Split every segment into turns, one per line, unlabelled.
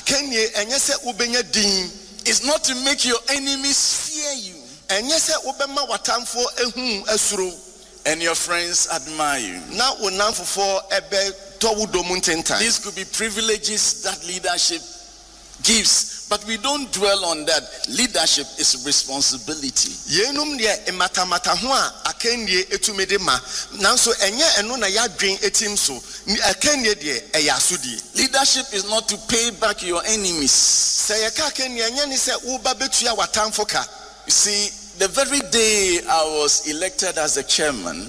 Akenye enyese ubenya din.
It's not to make your enemies fear you.
Enyese ubema watamfo ehun esuro.
And your friends admire you.
Na unamfo ebe towudomu ntenta.
These could be privileges that leadership gives, but we don't dwell on that. Leadership is responsibility.
Yenum de emata ho a akenye etumede ma. Nanso enye eno na yadwen etim so. Akenye de eyasodie.
Leadership is not to pay back your enemies.
Se yeka akenye enye ni se wo ba betua watamfo ka.
You see, the very day I was elected as the chairman,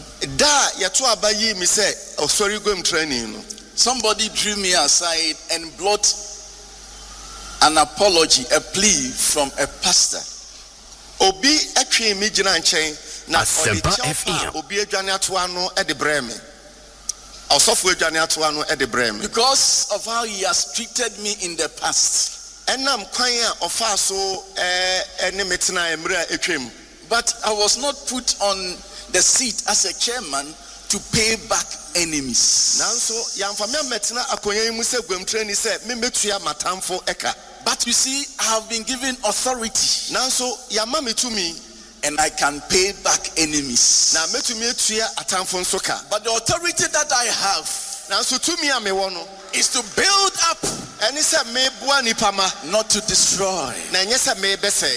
somebody drew me aside and brought an apology, a plea from a pastor.
Obi etwe mi gina nchen na
Asempa FM.
Obi adwane ato ano e de breme. Osofo adwane ato ano e de breme.
Because of how he has treated me in the past.
Enam kwan a ofa so ene metena emra etwem.
But I was not put on the seat as a chairman to pay back enemies.
Nanso yamfa me metena akonya mu se gwamtre ni se me metua matamfo eka.
But you see, I have been given authority.
Nanso yama metumi
and I can pay back enemies.
Na metumi etua atamfo nso ka.
But the authority that I have
nanso tumi a me wo no
is to build up,
eni se me bua nipa ma,
not to destroy.
Na enye se me bese.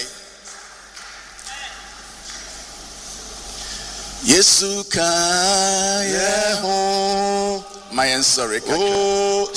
Yesu ka yeho. My sorry.
Oh,